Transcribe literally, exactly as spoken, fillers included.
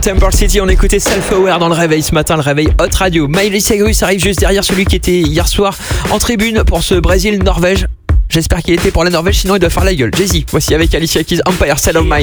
Temple City, on écoutait Self-Aware dans le réveil ce matin, le réveil Hot Radio. Miley Cyrus arrive juste derrière celui qui était hier soir en tribune pour ce Brésil-Norvège. J'espère qu'il était pour la Norvège, sinon il doit faire la gueule. Jay-Z, voici avec Alicia Keys, Empire State of Mind.